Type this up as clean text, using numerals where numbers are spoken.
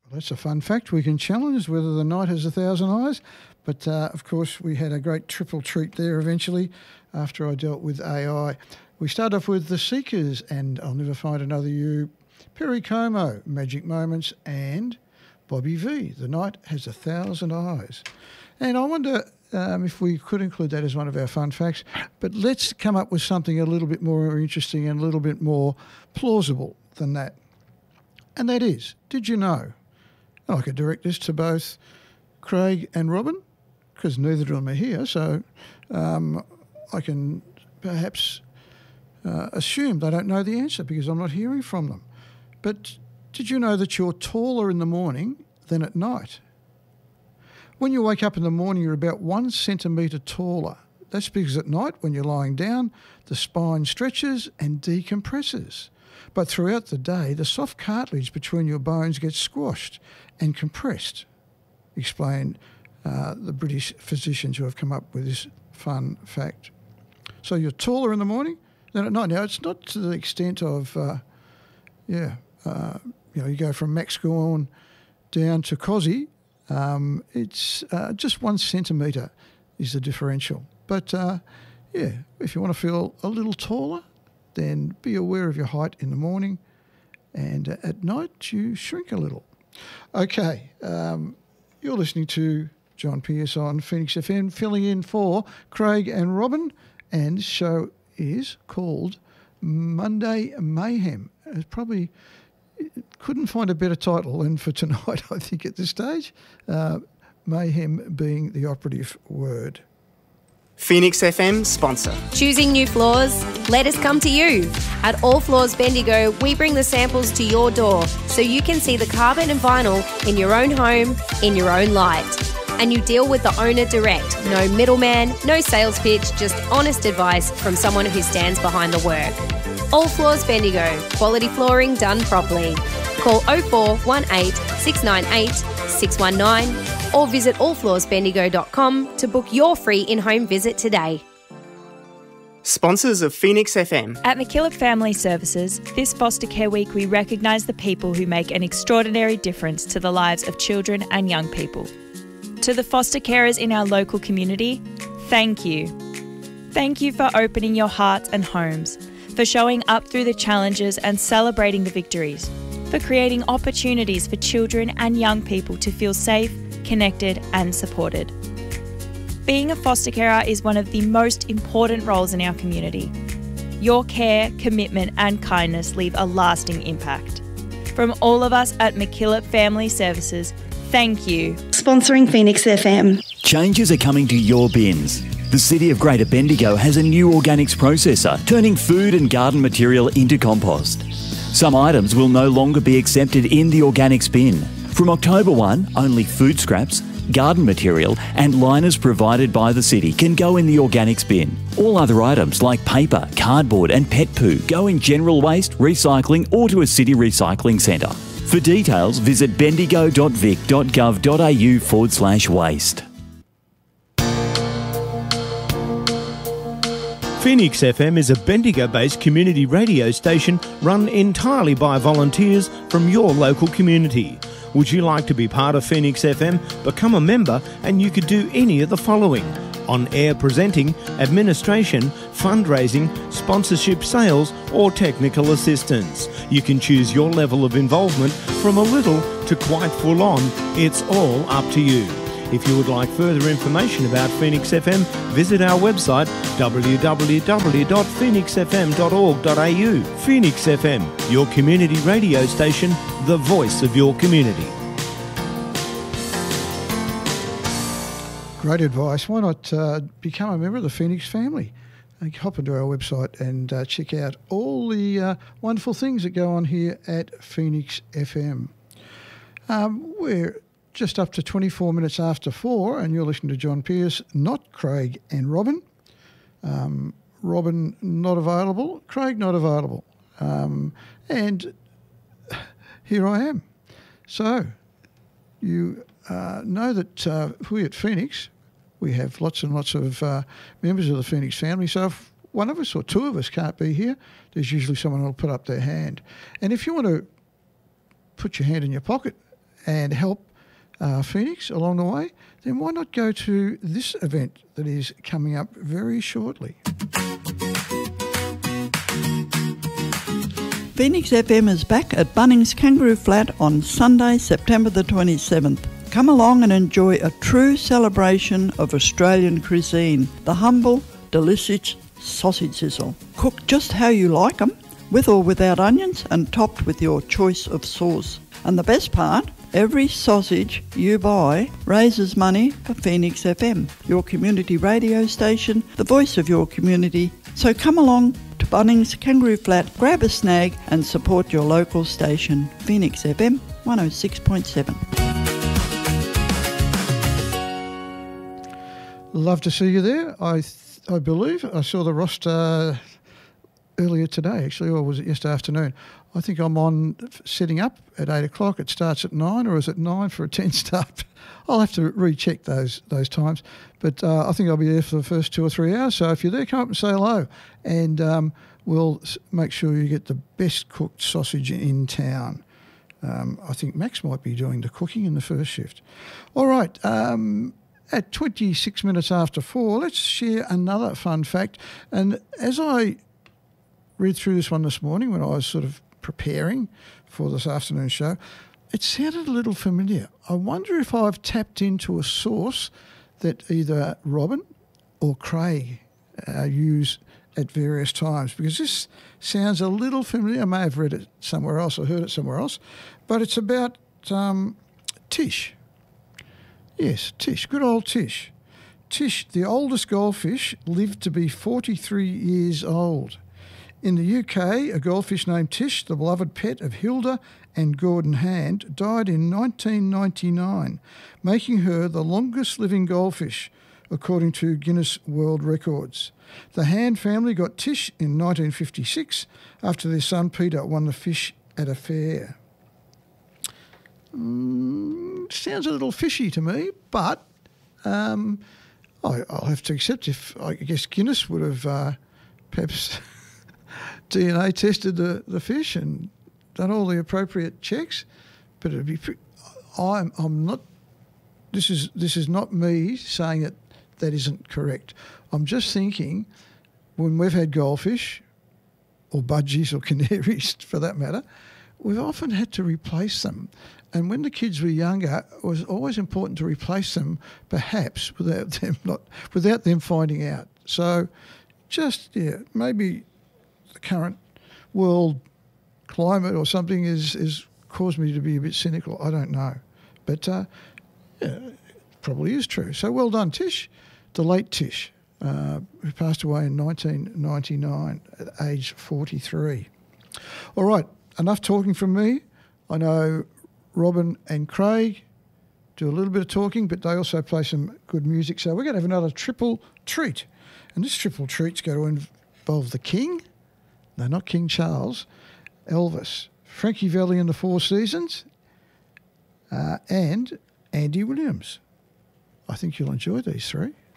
That's a fun fact. We can challenge whether the night has 1,000 eyes. But, of course, we had a great triple treat there eventually after I dealt with AI. We start off with The Seekers and I'll Never Find Another You, Perry Como, Magic Moments, and Bobby V, The Night Has 1,000 Eyes. And I wonder if we could include that as one of our fun facts. But let's come up with something a little bit more interesting and a little bit more plausible than that. And that is, did you know? And I could direct this to both Craig and Robin, because neither of them are here, so I can perhaps assume they don't know the answer because I'm not hearing from them. But did you know that you're taller in the morning than at night? When you wake up in the morning, you're about 1 centimetre taller. That's because at night, when you're lying down, the spine stretches and decompresses. But throughout the day, the soft cartilage between your bones gets squashed and compressed, explain the British physicians who have come up with this fun fact. So you're taller in the morning than at night. Now, it's not to the extent of, you go from Max Gorn down to Cozzy. It's just 1 centimetre is the differential. But, if you want to feel a little taller, then be aware of your height in the morning, and at night you shrink a little. Okay, you're listening to John Pierce on Phoenix FM, filling in for Craig and Robin, and this show is called Monday Mayhem. It's probably couldn't find a better title than for tonight, I think, at this stage, mayhem being the operative word. Phoenix FM sponsor. Choosing new floors? Let us come to you. At All Floors Bendigo, we bring the samples to your door so you can see the carpet and vinyl in your own home, in your own light. And you deal with the owner direct. No middleman, no sales pitch, just honest advice from someone who stands behind the work. All Floors Bendigo, quality flooring done properly. Call 0418 698 619 or visit allfloorsbendigo.com to book your free in-home visit today. Sponsors of Phoenix FM. At MacKillop Family Services, this Foster Care Week we recognise the people who make an extraordinary difference to the lives of children and young people. To the foster carers in our local community, thank you. Thank you for opening your hearts and homes, for showing up through the challenges and celebrating the victories, for creating opportunities for children and young people to feel safe, connected and supported. Being a foster carer is one of the most important roles in our community. Your care, commitment and kindness leave a lasting impact. From all of us at MacKillop Family Services, thank you. Sponsoring Phoenix FM. Changes are coming to your bins. The City of Greater Bendigo has a new organics processor, turning food and garden material into compost. Some items will no longer be accepted in the organics bin. From October 1, only food scraps, garden material and liners provided by the city can go in the organics bin. All other items like paper, cardboard and pet poo go in general waste, recycling or to a city recycling centre. For details, visit bendigo.vic.gov.au/waste. Phoenix FM is a Bendigo-based community radio station run entirely by volunteers from your local community. Would you like to be part of Phoenix FM? Become a member and you could do any of the following: on-air presenting, administration, fundraising, sponsorship, sales or technical assistance. You can choose your level of involvement from a little to quite full on. It's all up to you. If you would like further information about Phoenix FM, visit our website www.phoenixfm.org.au. Phoenix FM, your community radio station, the voice of your community. Great advice. Why not become a member of the Phoenix family? Hop into our website and check out all the wonderful things that go on here at Phoenix FM. We're just up to 24 minutes after 4 and you're listening to John Pierce, not Craig and Robin. Robin not available, Craig not available. And here I am. So you know that we at Phoenix, we have lots and lots of members of the Phoenix family. So if one of us or two of us can't be here, there's usually someone who will put up their hand. And if you want to put your hand in your pocket and help Phoenix along the way, then why not go to this event that is coming up very shortly? Phoenix FM is back at Bunnings Kangaroo Flat on Sunday, September the 27th. Come along and enjoy a true celebration of Australian cuisine, the humble, delicious sausage sizzle. Cooked just how you like them, with or without onions, and topped with your choice of sauce. And the best part, every sausage you buy raises money for Phoenix FM, your community radio station, the voice of your community. So come along to Bunnings Kangaroo Flat, grab a snag and support your local station, Phoenix FM 106.7. Love to see you there. I believe I saw the roster earlier today, actually, or was it yesterday afternoon? I think I'm on setting up at 8 o'clock. It starts at 9, or is it 9 for a 10 start? I'll have to recheck those times. But I think I'll be there for the first 2 or 3 hours. So if you're there, come up and say hello. And we'll make sure you get the best cooked sausage in town. I think Max might be doing the cooking in the first shift. All right. At 26 minutes after 4, let's share another fun fact. And as I read through this one this morning when I was sort of preparing for this afternoon show, it sounded a little familiar. I wonder if I've tapped into a source that either Robin or Craig use at various times, because this sounds a little familiar. I may have read it somewhere else or heard it somewhere else, but it's about Tish. Yes, Tish, good old Tish. Tish, the oldest goldfish, lived to be 43 years old. In the UK, a goldfish named Tish, the beloved pet of Hilda and Gordon Hand, died in 1999, making her the longest living goldfish, according to Guinness World Records. The Hand family got Tish in 1956 after their son Peter won the fish at a fair. Sounds a little fishy to me, but I'll have to accept if I guess Guinness would have perhaps DNA tested the fish and done all the appropriate checks. But it'd be. I'm not. This is not me saying that isn't correct. I'm just thinking when we've had goldfish or budgies or canaries for that matter, we've often had to replace them. And when the kids were younger, it was always important to replace them, perhaps without them finding out. So, maybe the current world climate or something is caused me to be a bit cynical. I don't know, but it probably is true. So well done, Tish, the late Tish, who passed away in 1999 at age 43. All right, enough talking from me. I know Robin and Craig do a little bit of talking, but they also play some good music. So we're going to have another triple treat. And this triple treat's going to involve the King, no, not King Charles, Elvis, Frankie Valli and the Four Seasons, and Andy Williams. I think you'll enjoy these three.